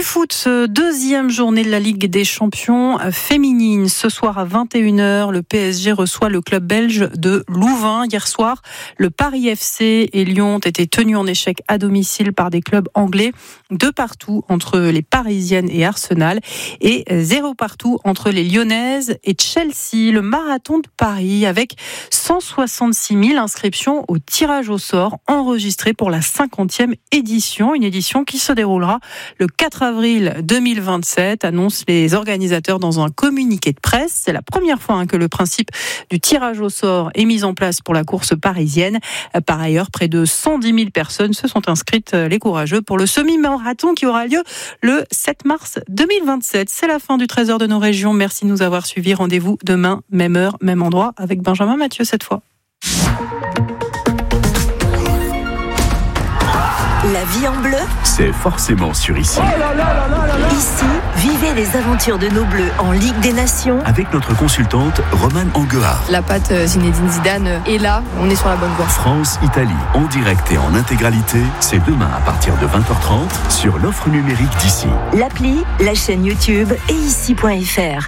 foot, deuxième journée de la Ligue des Champions féminine. Ce soir à 21h, le PSG reçoit le club belge de Louvain. Hier soir, le Paris FC et Lyon ont été tenus en échec à domicile par des clubs anglais. 2 partout entre les Parisiennes et Arsenal et 0 partout entre les Lyonnaises et Chelsea. Le marathon de Paris avec 166 000 inscriptions au tirage au sort enregistré pour la 50e édition. Une édition qui se déroulera le 4 avril 2027, annoncent les organisateurs dans un communiqué de presse. C'est la première fois que le principe du tirage au sort est mis en place pour la course parisienne. Par ailleurs, près de 110 000 personnes se sont inscrites, les courageux, pour le semi-marathon qui aura lieu le 7 mars 2027. C'est la fin du Trésor de nos régions. Merci de nous avoir suivis. Rendez-vous demain, même heure, même endroit, avec Benjamin Mathieu cette fois. La vie en bleu, c'est forcément sur Ici. Ici, vivez les aventures de nos Bleus en Ligue des Nations. Avec notre consultante Romane Anguard. La patte Zinedine Zidane est là, on est sur la bonne voie. France-Italie, en direct et en intégralité, c'est demain à partir de 20h30 sur l'offre numérique d'Ici. L'appli, la chaîne YouTube et ici.fr.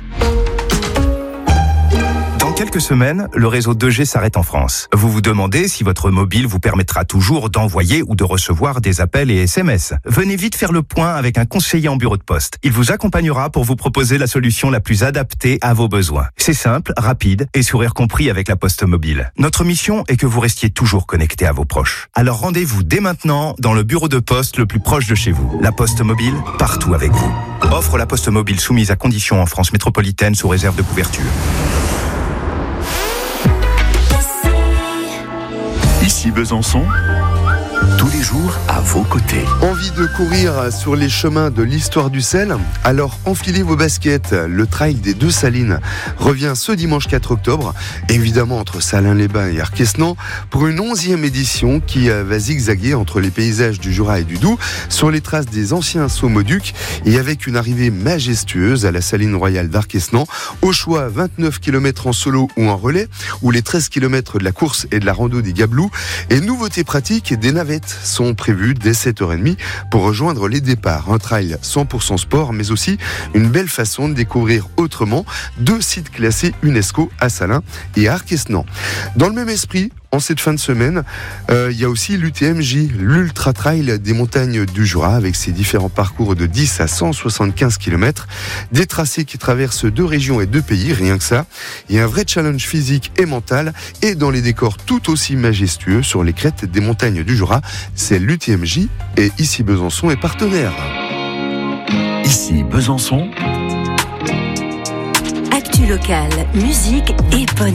Dans quelques semaines, le réseau 2G s'arrête en France. Vous vous demandez si votre mobile vous permettra toujours d'envoyer ou de recevoir des appels et SMS. Venez vite faire le point avec un conseiller en bureau de poste. Il vous accompagnera pour vous proposer la solution la plus adaptée à vos besoins. C'est simple, rapide et sourire compris avec la Poste Mobile. Notre mission est que vous restiez toujours connecté à vos proches. Alors rendez-vous dès maintenant dans le bureau de poste le plus proche de chez vous. La Poste Mobile, partout avec vous. Offre la Poste Mobile soumise à conditions en France métropolitaine sous réserve de couverture. Ici Besançon, tous les jours à vos côtés. Envie de courir sur les chemins de l'histoire du sel? Alors enfilez vos baskets. Le trail des Deux Salines revient ce dimanche 4 octobre, évidemment entre Salins-les-Bains et Arquesnan, pour une 11e édition qui va zigzaguer entre les paysages du Jura et du Doubs, sur les traces des anciens Saumoducs, et avec une arrivée majestueuse à la Saline Royale d'Arquesnan. Au choix, 29 km en solo ou en relais, ou les 13 km de la course et de la rando des Gablous. Et nouveauté pratique, des navettes sont prévues dès 7h30 pour rejoindre les départs. Un trail 100% sport, mais aussi une belle façon de découvrir autrement 2 sites classés UNESCO à Salins et à Arquesnan. Dans le même esprit, en cette fin de semaine, il y a aussi l'UTMJ, l'Ultra Trail des montagnes du Jura, avec ses différents parcours de 10 à 175 km, des tracés qui traversent 2 régions et 2 pays, rien que ça. Il y a un vrai challenge physique et mental, et dans les décors tout aussi majestueux sur les crêtes des montagnes du Jura. C'est l'UTMJ, et Ici Besançon est partenaire. Ici Besançon. Actu locale, musique et bonne